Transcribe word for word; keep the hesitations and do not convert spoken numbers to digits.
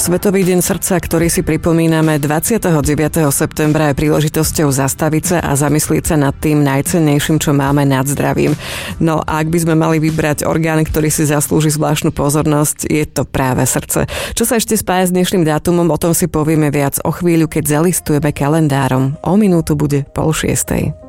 Svetový deň srdca, ktorý si pripomíname dvadsiateho deviateho septembra, je príležitosťou zastaviť sa a zamyslieť sa nad tým najcennejším, čo máme, nad zdravím. No a ak by sme mali vybrať orgán, ktorý si zaslúži zvláštnu pozornosť, je to práve srdce. Čo sa ešte spája s dnešným dátumom, o tom si povieme viac o chvíľu, keď zalistujeme kalendárom. O minútu bude pol šiestej.